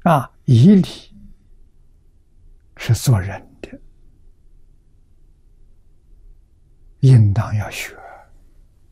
义理是做人的，应当要学。